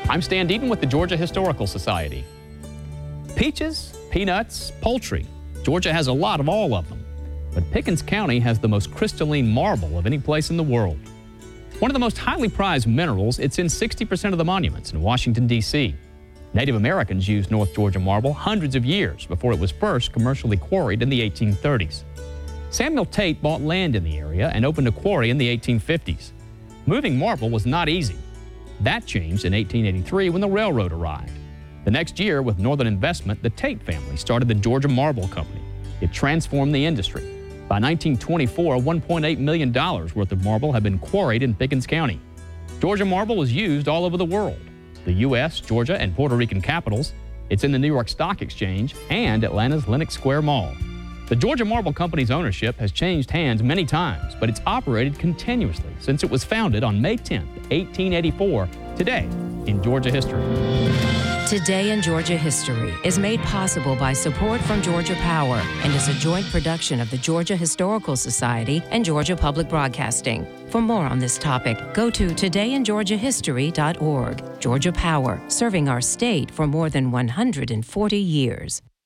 I'm Stan Deaton with the Georgia Historical Society. Peaches, peanuts, poultry. Georgia has a lot of all of them. But Pickens County has the most crystalline marble of any place in the world. One of the most highly prized minerals, it's in 60% of the monuments in Washington, D.C. Native Americans used North Georgia marble hundreds of years before it was first commercially quarried in the 1830s. Samuel Tate bought land in the area and opened a quarry in the 1850s. Moving marble was not easy. That changed in 1883 when the railroad arrived. The next year, with Northern investment, the Tate family started the Georgia Marble Company. It transformed the industry. By 1924, $1.8 million worth of marble had been quarried in Pickens County. Georgia marble was used all over the world. The U.S., Georgia, and Puerto Rican capitals. It's in the New York Stock Exchange and Atlanta's Lenox Square Mall. The Georgia Marble Company's ownership has changed hands many times, but it's operated continuously since it was founded on May 10, 1884, today in Georgia history. Today in Georgia History is made possible by support from Georgia Power and is a joint production of the Georgia Historical Society and Georgia Public Broadcasting. For more on this topic, go to todayingeorgiahistory.org. Georgia Power, serving our state for more than 140 years.